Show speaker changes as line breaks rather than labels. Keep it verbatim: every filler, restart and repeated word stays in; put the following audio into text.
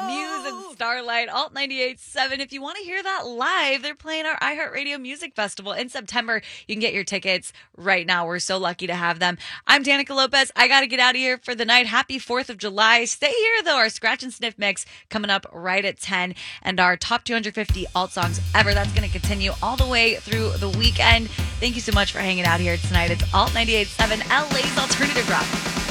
Muse and Starlight, Alt ninety-eight point seven. If you want to hear that live, they're playing our iHeartRadio Music Festival in September. You can get your tickets right now. We're so lucky to have them. I'm Danica Lopez. I got to get out of here for the night. Happy fourth of July. Stay here, though. Our Scratch and Sniff mix coming up right at ten. And our top two hundred fifty alt songs ever. That's going to continue all the way through the weekend. Thank you so much for hanging out here tonight. It's Alt ninety-eight point seven, L A's Alternative Rock.